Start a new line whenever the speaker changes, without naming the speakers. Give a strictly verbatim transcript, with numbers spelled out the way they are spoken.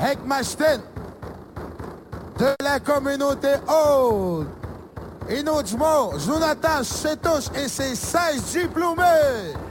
Ekmashten de la communauté haute. Inojmo, Jonathan Chetos et ses seize diplômés.